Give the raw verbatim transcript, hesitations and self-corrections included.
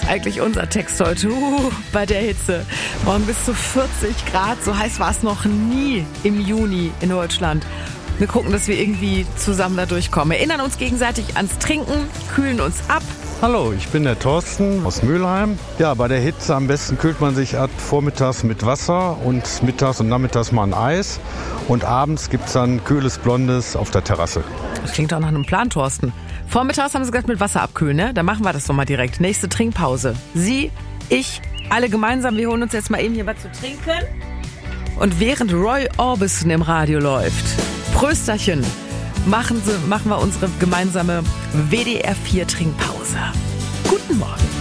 eigentlich unser Text heute. Uh, bei der Hitze. Morgen bis zu vierzig Grad. So heiß war es noch nie im Juni in Deutschland. Wir gucken, dass wir irgendwie zusammen da durchkommen. Erinnern uns gegenseitig ans Trinken, kühlen uns ab. Hallo, ich bin der Thorsten aus Mülheim. Ja, bei der Hitze am besten kühlt man sich ab vormittags mit Wasser und mittags und nachmittags mal ein Eis. Und abends gibt's dann kühles Blondes auf der Terrasse. Das klingt auch nach einem Plan, Thorsten. Vormittags haben Sie gesagt, mit Wasser abkühlen, ne? Dann machen wir das doch mal direkt. Nächste Trinkpause. Sie, ich, alle gemeinsam. Wir holen uns jetzt mal eben hier was zu trinken. Und während Roy Orbison im Radio läuft, Prösterchen, machen, Sie, machen wir unsere gemeinsame W D R vier Trinkpause. Guten Morgen.